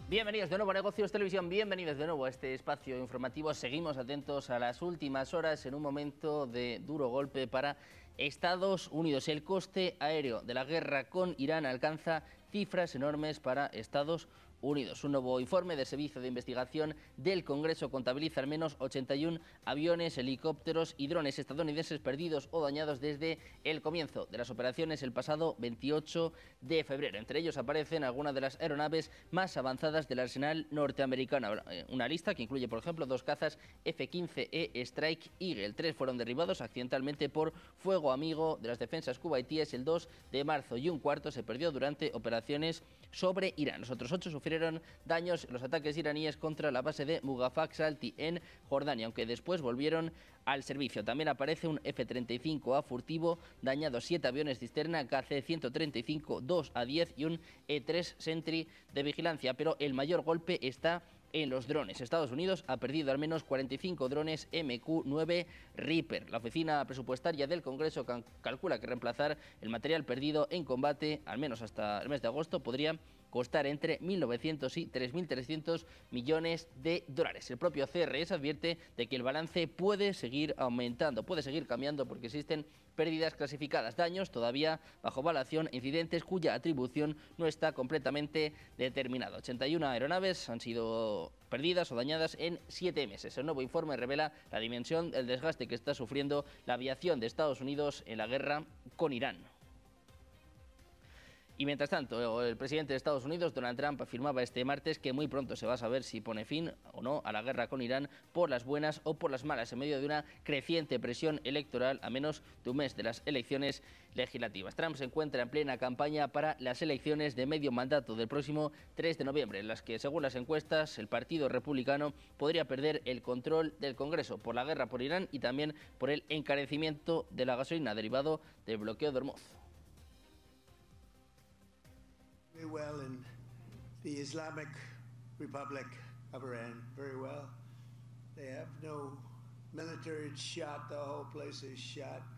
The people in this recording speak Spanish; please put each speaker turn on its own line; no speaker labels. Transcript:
Bienvenidos de nuevo a Negocios Televisión, bienvenidos de nuevo a este espacio informativo. Seguimos atentos a las últimas horas en un momento de duro golpe para Estados Unidos. El coste aéreo de la guerra con Irán alcanza cifras enormes para Estados Unidos. Un nuevo informe del Servicio de Investigación del Congreso contabiliza al menos 81 aviones, helicópteros y drones estadounidenses perdidos o dañados desde el comienzo de las operaciones el pasado 28 de febrero. Entre ellos aparecen algunas de las aeronaves más avanzadas del arsenal norteamericano. Una lista que incluye, por ejemplo, 2 cazas F-15E Strike Eagle. 3 fueron derribados accidentalmente por fuego amigo de las defensas cubaitíes el 2 de marzo y un cuarto se perdió durante operaciones sobre Irán. Los otros 8 sufrieron daños en los ataques iraníes contra la base de Mugafaq Salti en Jordania, aunque después volvieron al servicio. También aparece un F-35A furtivo, dañados 7 aviones cisterna KC-135, 2 A-10 y un E-3 Sentry de vigilancia, pero el mayor golpe está en los drones. Estados Unidos ha perdido al menos 45 drones MQ-9 Reaper. La oficina presupuestaria del Congreso calcula que reemplazar el material perdido en combate, al menos hasta el mes de agosto, podría costar entre 1.900 y 3.300 millones de dólares. El propio CRS advierte de que el balance puede seguir aumentando, puede seguir cambiando porque existen pérdidas clasificadas, daños todavía bajo evaluación, incidentes cuya atribución no está completamente determinada. 81 aeronaves han sido perdidas o dañadas en 7 meses. El nuevo informe revela la dimensión del desgaste que está sufriendo la aviación de Estados Unidos en la guerra con Irán. Y mientras tanto, el presidente de Estados Unidos, Donald Trump, afirmaba este martes que muy pronto se va a saber si pone fin o no a la guerra con Irán por las buenas o por las malas, en medio de una creciente presión electoral a menos de un mes de las elecciones legislativas. Trump se encuentra en plena campaña para las elecciones de medio mandato del próximo 3 de noviembre, en las que, según las encuestas, el Partido Republicano podría perder el control del Congreso por la guerra por Irán y también por el encarecimiento de la gasolina derivado del bloqueo de Hormuz.
Very well in the Islamic Republic of Iran, very well. They have no military. It's shot, the whole place is shot.